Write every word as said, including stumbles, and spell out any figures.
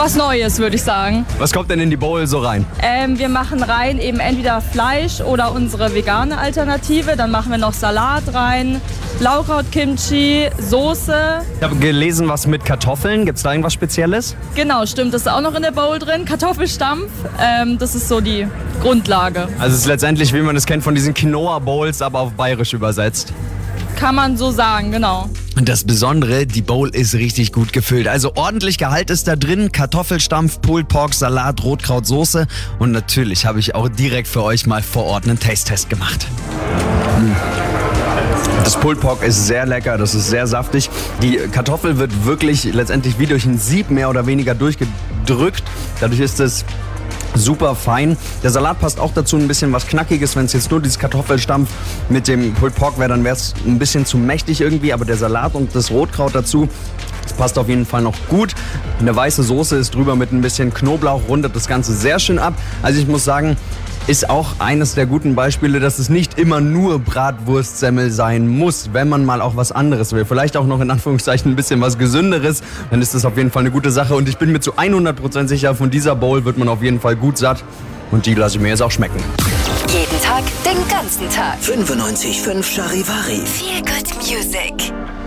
was Neues, würde ich sagen. Was kommt denn in die Bowl so rein? Ähm, wir machen rein eben entweder Fleisch oder unsere vegane Alternative. Dann machen wir noch Salat rein, Blaukraut, Kimchi, Soße. Ich habe gelesen, was mit Kartoffeln. Gibt es da irgendwas Spezielles? Genau, stimmt, das ist auch noch in der Bowl drin. Kartoffelstampf, ähm, das ist so die Grundlage. Also es ist letztendlich, wie man es kennt, von diesen Quinoa-Bowls, aber auf bayerisch übersetzt. Kann man so sagen, genau. Und das Besondere, die Bowl ist richtig gut gefüllt. Also ordentlich Gehalt ist da drin. Kartoffelstampf, Pulled Pork, Salat, Rotkraut, Soße. Und natürlich habe ich auch direkt für euch mal vor Ort einen Taste-Test gemacht. Das Pulled Pork ist sehr lecker, das ist sehr saftig. Die Kartoffel wird wirklich letztendlich wie durch ein Sieb mehr oder weniger durchgedrückt. Dadurch ist es super fein. Der Salat passt auch dazu, ein bisschen was Knackiges. Wenn es jetzt nur dieses Kartoffelstampf mit dem Pulled Pork wäre, dann wäre es ein bisschen zu mächtig irgendwie. Aber der Salat und das Rotkraut dazu, das passt auf jeden Fall noch gut. Eine weiße Soße ist drüber mit ein bisschen Knoblauch, rundet das Ganze sehr schön ab. Also ich muss sagen, ist auch eines der guten Beispiele, dass es nicht immer nur Bratwurstsemmel sein muss, wenn man mal auch was anderes will. Vielleicht auch noch in Anführungszeichen ein bisschen was Gesünderes, dann ist das auf jeden Fall eine gute Sache. Und ich bin mir zu hundert Prozent sicher, von dieser Bowl wird man auf jeden Fall gut satt. Und die lasse ich mir jetzt auch schmecken. Jeden Tag, den ganzen Tag. fünfundneunzig Komma fünf Charivari. Feel Good Music.